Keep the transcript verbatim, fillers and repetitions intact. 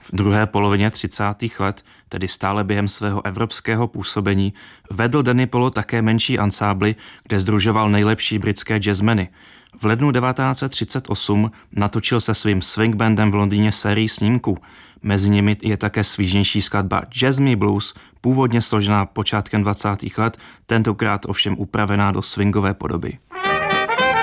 V druhé polovině třicátých let, tedy stále během svého evropského působení, vedl Danny Polo také menší ansábly, kde sdružoval nejlepší britské jazzmeny. V lednu devatenáct set třicet osm natočil se svým swing bandem v Londýně sérii snímků. Mezi nimi je také svížnější skladba Jazz Me Blues, původně složená počátkem dvacátých let, tentokrát ovšem upravená do swingové podoby.